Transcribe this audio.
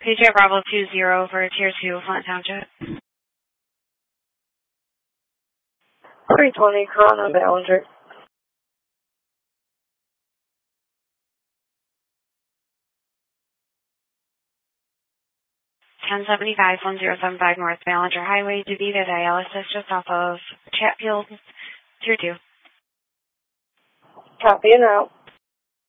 PJ Bravo 20 for Tier 2, Flint Township. 320 Corona Ballinger. $1075-1075 North Ballinger Highway, DeVita Dialysis, just off of Chatfield, Tier 2. Copy and out.